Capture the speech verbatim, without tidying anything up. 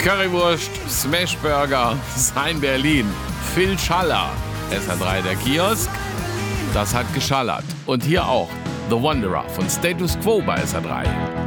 Currywurst, Smashburger, Sein Berlin, Phil Schaller, S R drei der Kiosk, das hat geschallert. Und hier auch The Wanderer von Status Quo bei S R drei.